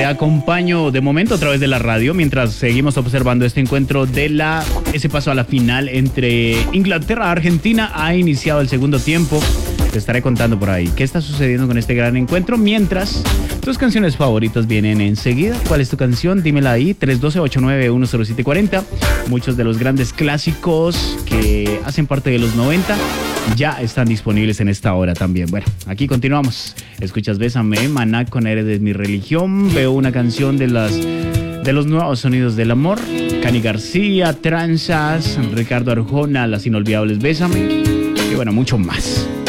acompaño de momento a través de la radio mientras seguimos observando este encuentro de ese paso a la final entre Inglaterra y Argentina. Ha iniciado el segundo tiempo. Te estaré contando por ahí qué está sucediendo con este gran encuentro. Mientras, tus canciones favoritas vienen enseguida. ¿Cuál es tu canción? Dímela ahí, 312-8910740. Muchos de los grandes clásicos que hacen parte de los 90 ya están disponibles en esta hora también. Bueno, aquí continuamos. Escuchas Bésame, Maná con Eres mi religión. Veo una canción de los nuevos sonidos del amor. Cani García, Tranzas, Ricardo Arjona, Las inolvidables Bésame. Y bueno, mucho más.